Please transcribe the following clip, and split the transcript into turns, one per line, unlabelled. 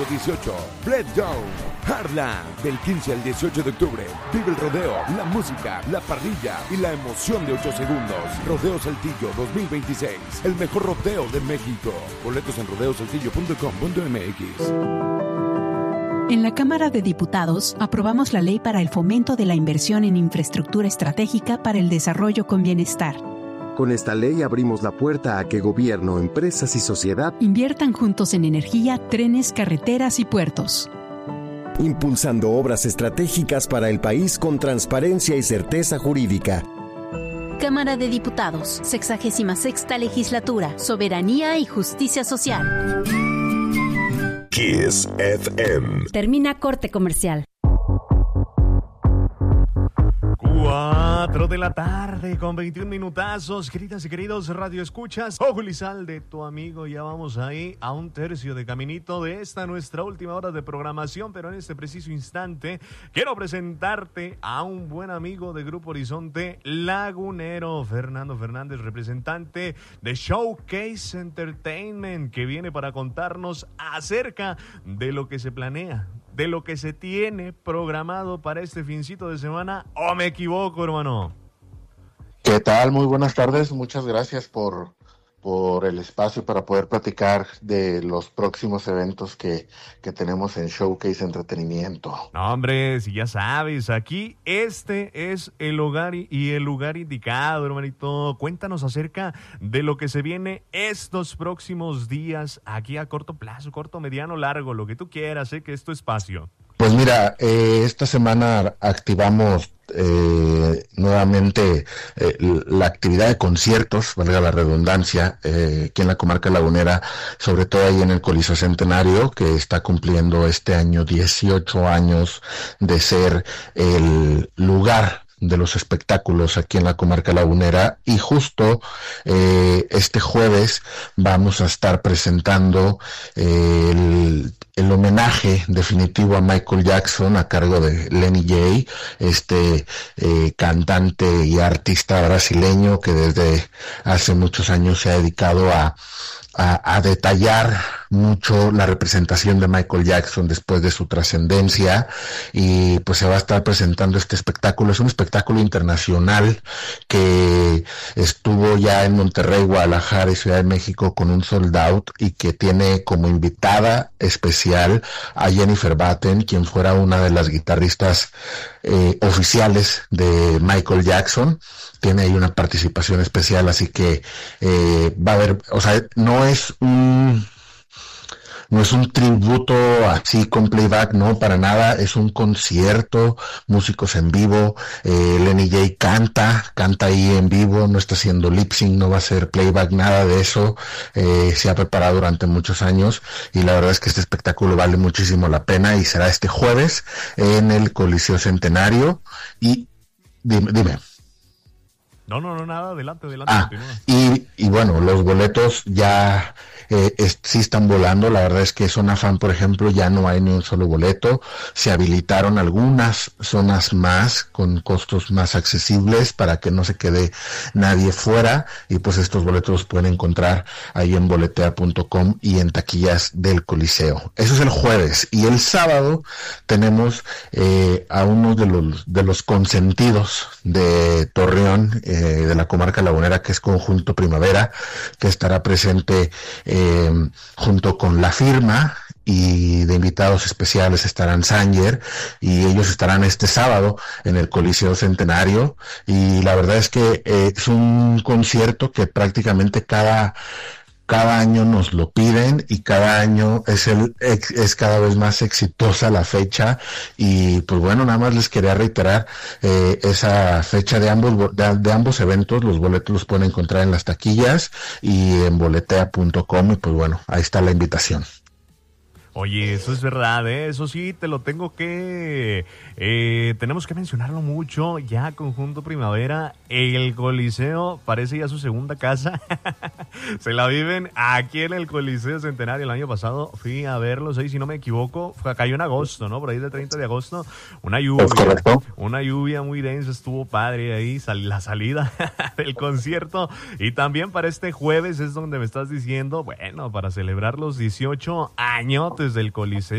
18, Fred Down, Harlan, del 15 al 18 de octubre. Vive el rodeo, la música, la parrilla y la emoción de 8 segundos. Rodeo Saltillo 2026, el mejor rodeo de México. Boletos en rodeosaltillo.com.mx.
En la Cámara de Diputados aprobamos la ley para el fomento de la inversión en infraestructura estratégica para el desarrollo con bienestar.
Con esta ley abrimos la puerta a que gobierno, empresas y sociedad
inviertan juntos en energía, trenes, carreteras y puertos.
Impulsando obras estratégicas para el país con transparencia y certeza jurídica.
Cámara de Diputados, 66ª Legislatura, Soberanía y Justicia Social.
Kiss FM.
Termina corte comercial.
4 de la tarde con 21 minutazos, queridas y queridos radioescuchas. Ojo y sal de tu amigo, ya vamos ahí a un tercio de caminito de esta nuestra última hora de programación, pero en este preciso instante quiero presentarte a un buen amigo de Grupo Horizonte Lagunero, Fernando Fernández, representante de Showcase Entertainment, que viene para contarnos acerca de lo que se planea, de lo que se tiene programado para este fincito de semana. ¿O me equivoco, hermano?
¿Qué tal? Muy buenas tardes. Muchas gracias por el espacio para poder platicar de los próximos eventos que tenemos en Showcase Entretenimiento.
No, hombre, si ya sabes, aquí este es el hogar y el lugar indicado, hermanito. Cuéntanos acerca de lo que se viene estos próximos días, aquí a corto plazo, corto, mediano, largo, lo que tú quieras, que es tu espacio.
Pues mira, esta semana activamos nuevamente la actividad de conciertos, valga la redundancia, aquí en la comarca lagunera, sobre todo ahí en el Coliseo Centenario, que está cumpliendo este año 18 años de ser el lugar de los espectáculos aquí en la comarca lagunera, y justo este jueves vamos a estar presentando el homenaje definitivo a Michael Jackson a cargo de Lenny J, cantante y artista brasileño que desde hace muchos años se ha dedicado a detallar mucho la representación de Michael Jackson después de su trascendencia, y pues se va a estar presentando este espectáculo. Es un espectáculo internacional que estuvo ya en Monterrey, Guadalajara y Ciudad de México con un sold out, y que tiene como invitada especial a Jennifer Batten, quien fuera una de las guitarristas oficiales de Michael Jackson. Tiene ahí una participación especial, así que va a haber, o sea, no es un tributo así con playback, no, para nada, es un concierto, músicos en vivo. Lenny J canta ahí en vivo, no está haciendo lip sync, no va a ser playback, nada de eso. Se ha preparado durante muchos años, y la verdad es que este espectáculo vale muchísimo la pena, y será este jueves en el Coliseo Centenario. Y dime.
No, nada, adelante.
Y bueno, los boletos ya sí están volando. La verdad es que Zona Fan, por ejemplo, ya no hay ni un solo boleto. Se habilitaron algunas zonas más con costos más accesibles para que no se quede nadie fuera, y pues estos boletos los pueden encontrar ahí en boletea.com y en taquillas del Coliseo. Eso es el jueves, y el sábado tenemos a uno de los consentidos de Torreón, de la comarca lagunera, que es Conjunto Primavera, que estará presente junto con La Firma, y de invitados especiales estarán Sanger, y ellos estarán este sábado en el Coliseo Centenario. Y la verdad es que es un concierto que prácticamente cada año nos lo piden, y cada año es cada vez más exitosa la fecha. Y pues bueno, nada más les quería reiterar esa fecha de ambos eventos. Los boletos los pueden encontrar en las taquillas y en boletea.com, y pues bueno, ahí está la invitación.
Oye, eso es verdad, eso sí, te lo tengo que... tenemos que mencionarlo mucho, ya Conjunto Primavera, el Coliseo parece ya su segunda casa. Se la viven aquí en el Coliseo Centenario. El año pasado fui a verlos ahí, si no me equivoco, cayó en agosto, ¿no? Por ahí del 30 de agosto, una lluvia muy densa, estuvo padre ahí, la salida del concierto. Y también para este jueves es donde me estás diciendo, bueno, para celebrar los 18 años abarrotes del Coliseo.